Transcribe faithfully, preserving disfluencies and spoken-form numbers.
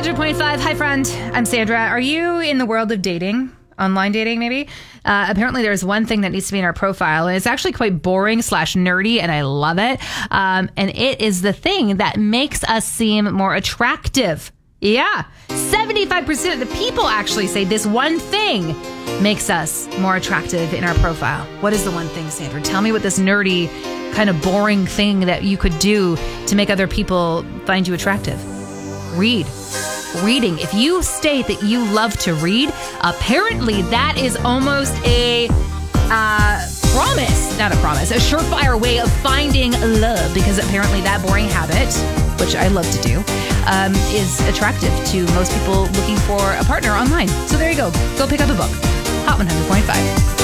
hundred point five. Hi, friend. I'm Sandra. Are you in the world of dating? Online dating, maybe? Uh, apparently, there's one thing that needs to be in our profile, and it's actually quite boring slash nerdy, and I love it. Um, and it is the thing that makes us seem more attractive. Yeah. seventy-five percent of the people actually say this one thing makes us more attractive in our profile. What is the one thing, Sandra? Tell me what this nerdy, kind of boring thing that you could do to make other people find you attractive. Read. Reading. If you state that you love to read, apparently that is almost a uh, promise, not a promise, a surefire way of finding love, because apparently that boring habit, which I love to do, um, is attractive to most people looking for a partner online. So there you go. Go pick up a book. Hot one hundred point five.